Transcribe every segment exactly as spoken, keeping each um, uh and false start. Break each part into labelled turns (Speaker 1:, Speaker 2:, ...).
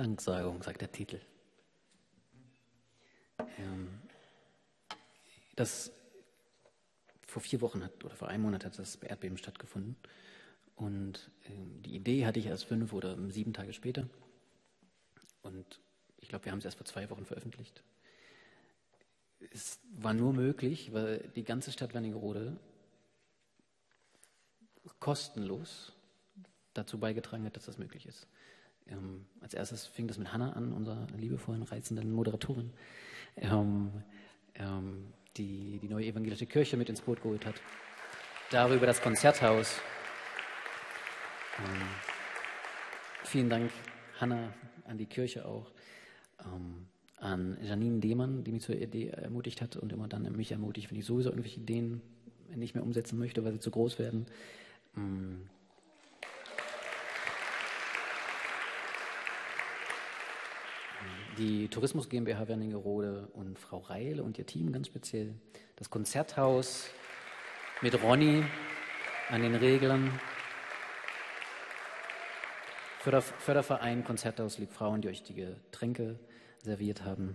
Speaker 1: Danksagung, sagt der Titel. Ähm, das vor vier Wochen hat, oder vor einem Monat hat das Erdbeben stattgefunden. Und ähm, die Idee hatte ich erst fünf oder sieben Tage später. Und ich glaube, wir haben es erst vor zwei Wochen veröffentlicht. Es war nur möglich, weil die ganze Stadt Wernigerode kostenlos dazu beigetragen hat, dass das möglich ist. Ähm, als erstes fing das mit Hanna an, unserer liebevollen, reizenden Moderatorin, ähm, ähm, die die neue evangelische Kirche mit ins Boot geholt hat. Darüber das Konzerthaus. Ähm, vielen Dank, Hanna, an die Kirche auch. Ähm, an Janine Dehmann, die mich zur Idee ermutigt hat und immer dann mich ermutigt, wenn ich sowieso irgendwelche Ideen nicht mehr umsetzen möchte, weil sie zu groß werden. Ähm, Die Tourismus GmbH Wernigerode und Frau Reil und ihr Team ganz speziell. Das Konzerthaus mit Ronny an den Reglern. Förder, Förderverein Konzerthaus Liebfrauen, die euch die Getränke serviert haben.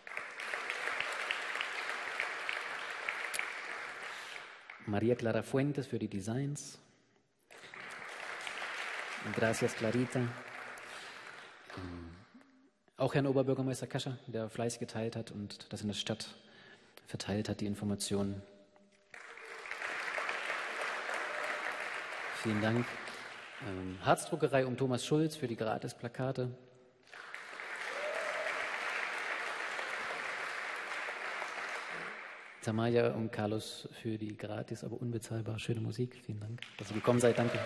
Speaker 1: Maria Clara Fuentes für die Designs. Gracias, Clarita. Auch Herrn Oberbürgermeister Kascher, der fleißig geteilt hat und das in der Stadt verteilt hat, die Informationen. Vielen Dank. Ähm, Harzdruckerei um Thomas Schulz für die Gratis-Plakate. Tamaya und Carlos für die gratis, aber unbezahlbar schöne Musik. Vielen Dank, dass ihr gekommen seid. Danke.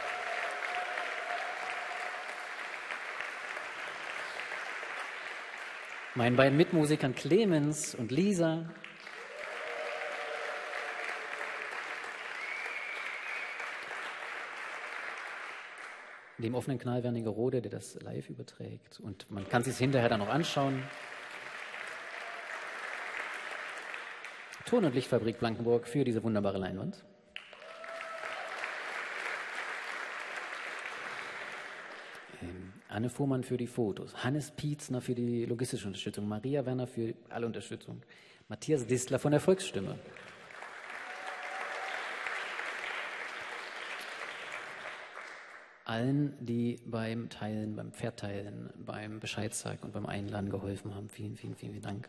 Speaker 1: Meinen beiden Mitmusikern Clemens und Lisa. Dem offenen Kanal Wernigerode, der das live überträgt. Und man kann es sich hinterher dann noch anschauen. Ton- und Lichtfabrik Blankenburg für diese wunderbare Leinwand. Anne Fuhrmann für die Fotos, Hannes Pietzner für die logistische Unterstützung, Maria Werner für alle Unterstützung, Matthias Distler von der Volksstimme. Allen, die beim Teilen, beim Verteilen, beim Bescheidsagen und beim Einladen geholfen haben. Vielen, vielen, vielen Dank.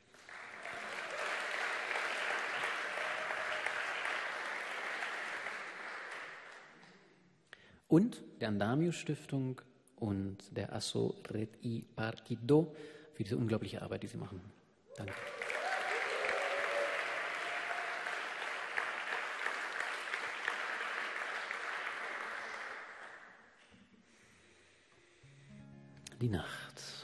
Speaker 1: Und der Andamio Stiftung und der Asso Red y Partido für diese unglaubliche Arbeit, die sie machen. Danke. Die Nacht.